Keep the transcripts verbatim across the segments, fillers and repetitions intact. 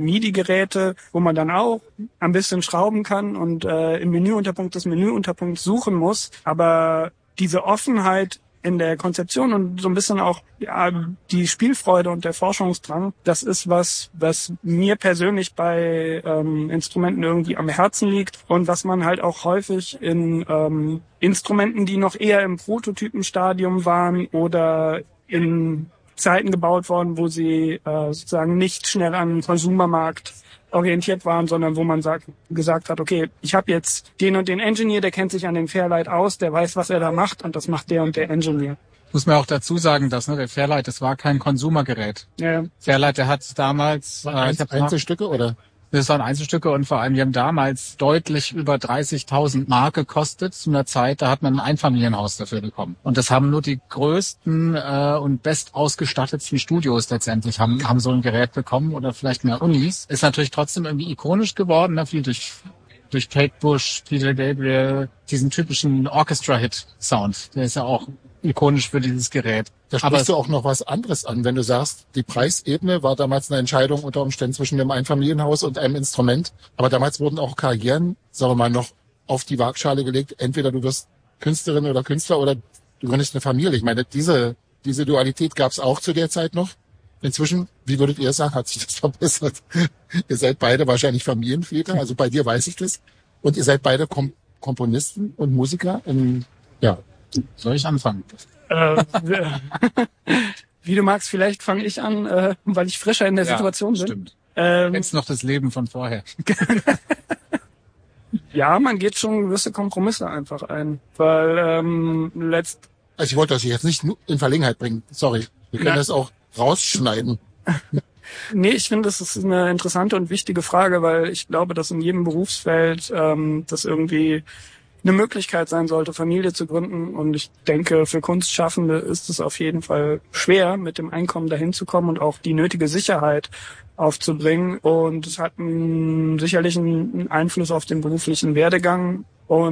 MIDI-Geräte, wo man dann auch ein bisschen schrauben kann und äh, im Menüunterpunkt des Menüunterpunkts suchen muss. Aber diese Offenheit in der Konzeption und so ein bisschen auch ja, die Spielfreude und der Forschungsdrang, das ist was, was mir persönlich bei ähm, Instrumenten irgendwie am Herzen liegt und was man halt auch häufig in ähm, Instrumenten, die noch eher im Prototypenstadium waren oder in Zeiten gebaut worden, wo sie äh, sozusagen nicht schnell an den Konsumermarkt orientiert waren, sondern wo man sagt, gesagt hat, okay, ich habe jetzt den und den Engineer, der kennt sich an dem Fairlight aus, der weiß, was er da macht und das macht der und der Engineer. Muss man auch dazu sagen, dass ne, der Fairlight, das war kein Konsumergerät. Ja. Fairlight, der hat damals... Äh, ich Einzelstücke oder? Das waren Einzelstücke und vor allem, die haben damals deutlich über dreißigtausend Mark gekostet. Zu einer Zeit, da hat man ein Einfamilienhaus dafür bekommen. Und das haben nur die größten äh, und best ausgestattetsten Studios letztendlich haben, haben so ein Gerät bekommen oder vielleicht mehr Unis. Ist natürlich trotzdem irgendwie ikonisch geworden, ne? Viel durch, durch Kate Bush, Peter Gabriel, diesen typischen Orchestra-Hit-Sound. Der ist ja auch ikonisch für dieses Gerät. Da sprichst du auch noch was anderes an, wenn du sagst, die Preisebene war damals eine Entscheidung unter Umständen zwischen dem Einfamilienhaus und einem Instrument. Aber damals wurden auch Karrieren, sagen wir mal, noch auf die Waagschale gelegt. Entweder du wirst Künstlerin oder Künstler oder du gründest eine Familie. Ich meine, diese diese Dualität gab es auch zu der Zeit noch. Inzwischen, wie würdet ihr sagen, hat sich das verbessert? Ihr seid beide wahrscheinlich Familienväter, also bei dir weiß ich das. Und ihr seid beide Kom- Komponisten und Musiker. In, ja. Soll ich anfangen? Äh, wie du magst, vielleicht fange ich an, äh, weil ich frischer in der ja, Situation bin. Stimmt. Ähm, Jetzt noch das Leben von vorher. Ja, man geht schon gewisse Kompromisse einfach ein, weil ähm, letzt. Also ich wollte euch jetzt nicht in Verlegenheit bringen. Sorry, wir können Na. das auch rausschneiden. Nee, ich finde, das ist eine interessante und wichtige Frage, weil ich glaube, dass in jedem Berufsfeld ähm, das irgendwie eine Möglichkeit sein sollte, Familie zu gründen. Und ich denke, für Kunstschaffende ist es auf jeden Fall schwer, mit dem Einkommen dahin zu kommen und auch die nötige Sicherheit aufzubringen. Und es hat einen, sicherlich einen Einfluss auf den beruflichen Werdegang.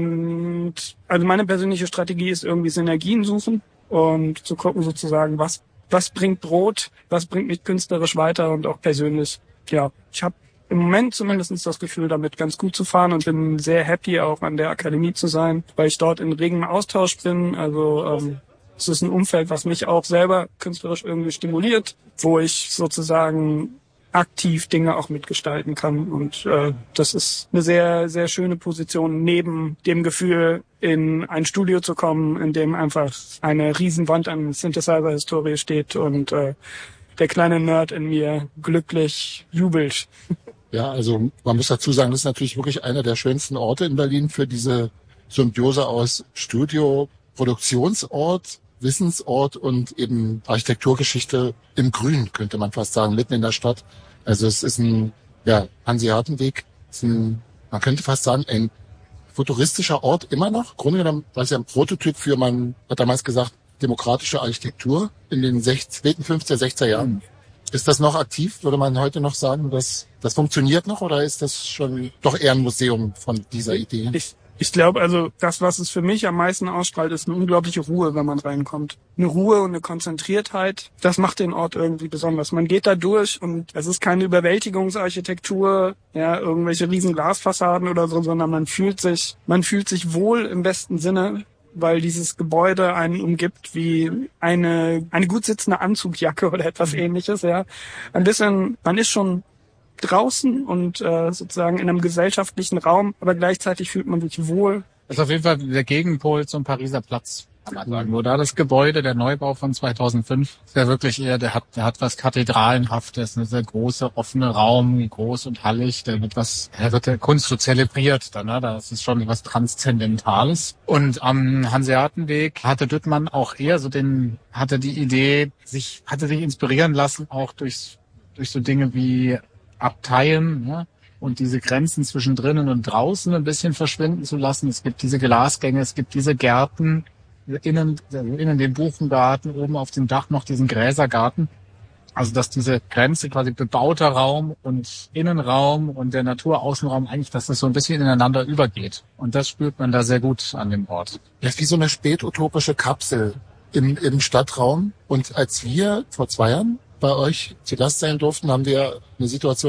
Und also meine persönliche Strategie ist irgendwie Synergien suchen und zu gucken sozusagen, was was bringt Brot, was bringt mich künstlerisch weiter und auch persönlich. Ja, ich habe im Moment zumindest das Gefühl, damit ganz gut zu fahren und bin sehr happy, auch an der Akademie zu sein, weil ich dort in regem Austausch bin. Also ähm, es ist ein Umfeld, was mich auch selber künstlerisch irgendwie stimuliert, wo ich sozusagen aktiv Dinge auch mitgestalten kann. Und äh, das ist eine sehr, sehr schöne Position, neben dem Gefühl, in ein Studio zu kommen, in dem einfach eine Riesenwand an Synthesizer-Historie steht und äh, der kleine Nerd in mir glücklich jubelt. Ja, also man muss dazu sagen, das ist natürlich wirklich einer der schönsten Orte in Berlin für diese Symbiose aus Studio, Produktionsort, Wissensort und eben Architekturgeschichte im Grün, könnte man fast sagen, mitten in der Stadt. Also es ist ein ja, Hanseatenweg, ist ein, man könnte fast sagen, ein futuristischer Ort immer noch. Im Grunde genommen war es ja ein Prototyp für, man hat damals gesagt, demokratische Architektur in den späten fünfziger, sechziger Jahren. Ist das noch aktiv? Würde man heute noch sagen, dass das funktioniert noch oder ist das schon doch eher ein Museum von dieser Idee? Ich, ich glaube, also das, was es für mich am meisten ausstrahlt, ist eine unglaubliche Ruhe, wenn man reinkommt. Eine Ruhe und eine Konzentriertheit, das macht den Ort irgendwie besonders. Man geht da durch und es ist keine Überwältigungsarchitektur, ja, irgendwelche riesen Glasfassaden oder so, sondern man fühlt sich, man fühlt sich wohl im besten Sinne, weil dieses Gebäude einen umgibt wie eine eine gut sitzende Anzugjacke oder etwas Ähnliches. Ja, ein bisschen, man ist schon draußen und äh, sozusagen in einem gesellschaftlichen Raum, aber gleichzeitig fühlt man sich wohl. Das ist auf jeden Fall der Gegenpol zum Pariser Platz, kann man sagen. Wo da das Gebäude, der Neubau von zweitausendfünf, ist ja wirklich eher, der hat, der hat was Kathedralenhaftes, ein sehr großer, offener Raum, groß und hallig, der wird was, der wird der Kunst so zelebriert, dann, ne? Das ist schon was Transzendentales. Und am Hanseatenweg hatte Düttmann auch eher so den, hatte die Idee, sich, hatte sich inspirieren lassen, auch durch, durch so Dinge wie Abteien, ne? Und diese Grenzen zwischen drinnen und draußen ein bisschen verschwinden zu lassen. Es gibt diese Glasgänge, es gibt diese Gärten, innen, innen den Buchengarten, oben auf dem Dach noch diesen Gräsergarten. Also dass diese Grenze quasi bebauter Raum und Innenraum und der Naturaußenraum eigentlich, dass das so ein bisschen ineinander übergeht. Und das spürt man da sehr gut an dem Ort. Das ist wie so eine spätutopische Kapsel im, im Stadtraum. Und als wir vor zwei Jahren bei euch zu Gast sein durften, haben wir eine Situation